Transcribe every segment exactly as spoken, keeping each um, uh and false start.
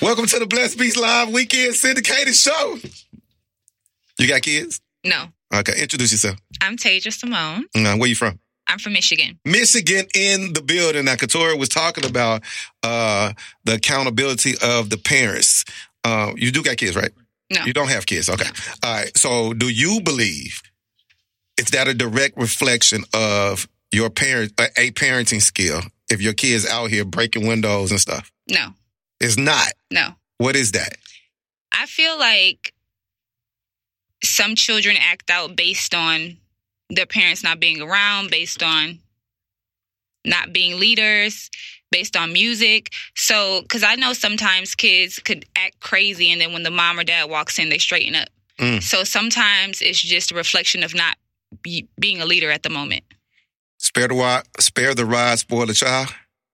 Welcome to the Blessed Beats Live Weekend Syndicated Show. You got kids? No. Okay, introduce yourself. I'm Tasia Simone. Uh, where you from? I'm from Michigan. Michigan in the building. Now, Katora was talking about uh, the accountability of the parents. Uh, you do got kids, right? No. You don't have kids. Okay. All right. So do you believe, is that a direct reflection of your parent, a parenting skill, if your kids out here breaking windows and stuff? No. It's not? No. What is that? I feel like some children act out based on their parents not being around, based on not being leaders, based on music. So, because I know sometimes kids could act crazy and then when the mom or dad walks in, they straighten up. Mm. So sometimes it's just a reflection of not be, being a leader at the moment. Spare the rod, spare the rod, spoil the child.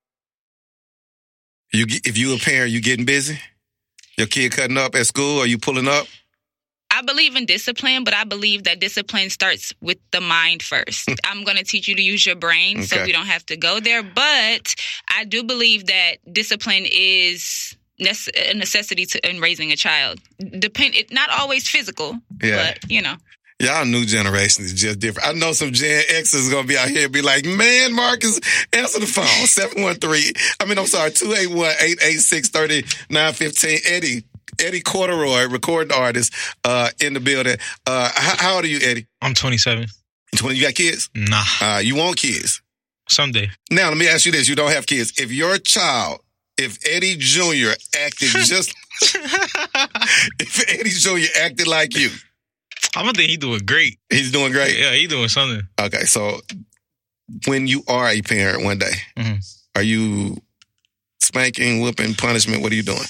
You, if you a parent, you getting busy? Your kid cutting up at school? Are you pulling up? I believe in discipline, but I believe that discipline starts with the mind first. I'm going to teach you to use your brain okay. so we don't have to go there. But I do believe that discipline is a necessity to, in raising a child. Depend, it, not always physical, yeah. but, you know. Y'all new generation is just different. I know some Gen X's is going to be out here and be like, man, Marcus, answer the phone. seven one three, I mean, I'm sorry, two eight one, eight eight six, three nine one five. Eddie. Eddie Corduroy, recording artist, uh, in the building. Uh, how, how old are you, Eddie? I'm twenty-seven. twenty, you got kids? Nah. Uh, you want kids? Someday. Now, let me ask you this. You don't have kids. If your child, if Eddie Junior acted just, if Eddie Junior acted like you. I'm gonna think he's doing great. He's doing great? Yeah, he's doing something. Okay, so when you are a parent one day, mm-hmm. are you spanking, whooping, punishment? What are you doing?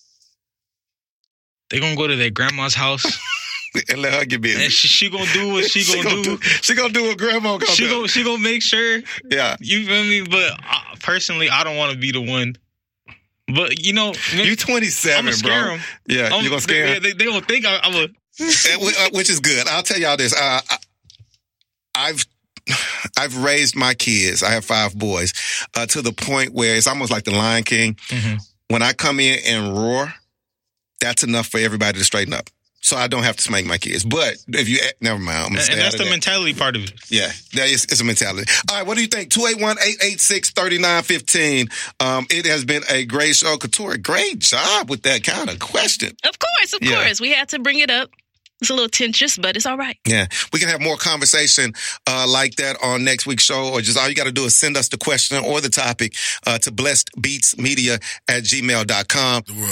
They gonna go to their grandma's house and let her get busy. And she, she gonna do what she, she gonna, gonna do. do. She gonna do what grandma gonna she do. Gonna, she gonna make sure. Yeah. You feel me? But uh, personally, I don't want to be the one. But you know, you twenty-seven, I'm gonna scare bro. Them. Yeah, I'm, you gonna scare they, them. They, they gonna think I, I'm a. Which is good. I'll tell y'all this. Uh, I've I've raised my kids. I have five boys uh, to the point where it's almost like the Lion King. Mm-hmm. When I come in and roar, that's enough for everybody to straighten up. So I don't have to spank my kids. But if you, never mind. I'm gonna and stay and that's out of the that. mentality part of it. Yeah, that is, it's a mentality. All right, what do you think? two eight one, eight eight six, three nine one five. Um, it has been a great show. Katora, great job with that kind of question. Of course, of yeah. course. We had to bring it up. It's a little tensious, but it's all right. Yeah. We can have more conversation uh, like that on next week's show, or just all you got to do is send us the question or the topic uh, to blessed beats media at gmail dot com.